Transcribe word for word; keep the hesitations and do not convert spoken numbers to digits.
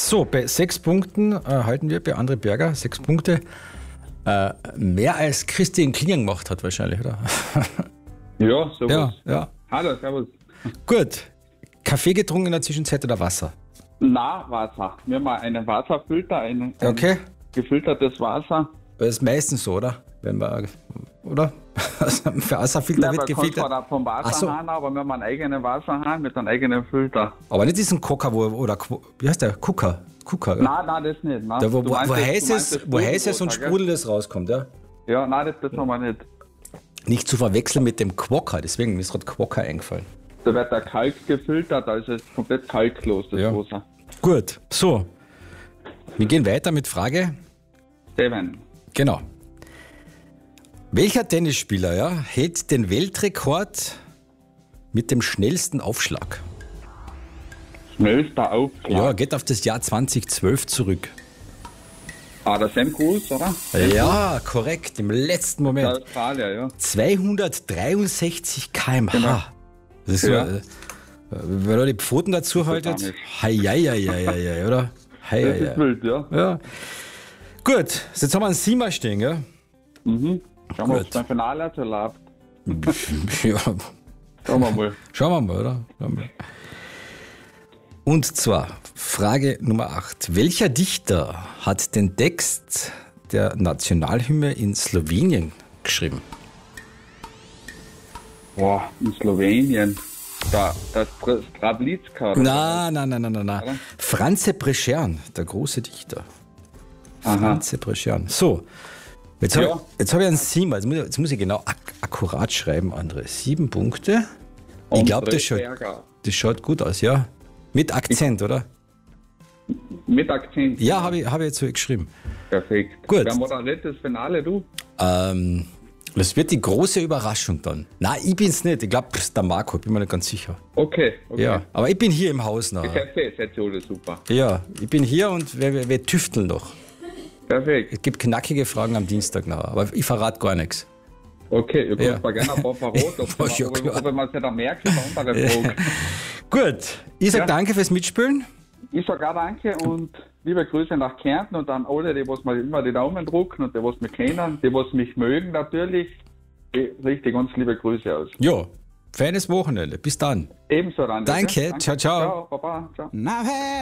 So, bei sechs Punkten äh, halten wir bei André Berger. Sechs Punkte. Äh, mehr als Christian Klinger gemacht hat wahrscheinlich, oder? Ja, sowas. Ja, ja. Hallo, servus. Gut. Kaffee getrunken in der Zwischenzeit oder Wasser? Na, Wasser. Wir haben mal einen Wasserfilter, ein, ein Okay. gefiltertes Wasser. Das ist meistens so, oder? Wenn man, oder? Also, für Wasserfilter Ja, wird man kann gefiltert. zwar vom Ach so. Wasserhahn, aber wir haben einen eigenen Wasserhahn mit einem eigenen Filter. Aber nicht diesen Cocker, wo, oder Qu- wie heißt der? Kucker. Kucker, ja. Nein, nein, das nicht. Nein. Da, wo Du wo, meinst wo das- du heißes, meinst das wo heißes und Sprudelwasser, gell? Sprudelndes rauskommt, ja? Ja, nein, das, das haben wir nicht. Nicht zu verwechseln mit dem Quokka, deswegen mir ist gerade Quokka eingefallen. Da wird der Kalk gefiltert, da ist es komplett kalklos, das Ja. Wasser. Gut, so. Wir gehen weiter mit Frage. Steven. Genau. Welcher Tennisspieler ja, hält den Weltrekord mit dem schnellsten Aufschlag? Schnellster Aufschlag. Ja, geht auf das Jahr zweitausendzwölf zurück. Ah, der Sam Cruz, oder? Ja, korrekt, im letzten Der Moment. Australier, ja. zweihundertdreiundsechzig Kilometer pro Stunde. Genau. Das ist Ja. ja. äh, wenn er die Pfoten dazu haltet, nicht. hei, hei, hei, hei, hei, oder? Hei, Das hei, ist hei. wild, ja. Ja. Gut, jetzt haben wir einen Siemer stehen, gell? Mhm. Schauen wir, ob Gut. es beim Finale so läuft. Ja, Schauen wir mal. schauen wir mal, oder? Schauen wir. Und zwar Frage Nummer acht. Welcher Dichter hat den Text der Nationalhymne in Slowenien geschrieben? Boah, in Slowenien. Da, das Stravlitska. oder? Na, na, na, na, na, na. Oder? Franze Breschern, der große Dichter. Aha. Franze Breschern. So, jetzt habe Ja. ich, jetzt hab ich einen Siemer. Jetzt muss ich, jetzt muss ich genau ak akkurat schreiben, André. Sieben Punkte. Ich glaube, das, schaut- Berger. das schaut gut aus, ja? Mit Akzent, oder? Mit Akzent. Ja, habe ich, hab ich jetzt so geschrieben. Perfekt. Gut. Wer moderiert das Finale, du? Ähm, das wird die große Überraschung dann. Nein, ich bin's nicht. Ich glaube, das ist der Marco, bin mir nicht ganz sicher. Okay, okay. Ja, aber ich bin hier im Haus noch. Ich sehe es jetzt alle super. Ja, ich bin hier und wir, wir, wir tüfteln noch. Perfekt. Es gibt knackige Fragen am Dienstag noch, aber ich verrate gar nichts. Okay, ihr könnt Ja. mir gerne ein paar verraten, ob, Ja, man- ob, klar. ob, ob man es nicht auch merkt über andere Fragen. Gut, ich sage Ja. danke fürs Mitspielen. Ich sage auch danke und liebe Grüße nach Kärnten und an alle, die was mir immer die Daumen drucken und die was mich kennen, die was mich mögen natürlich. Eh, Richtig, ganz liebe Grüße aus. Ja, feines Wochenende. Bis dann. Ebenso dann. Danke, ciao, ciao. Ciao, Baba, ciao. And I've had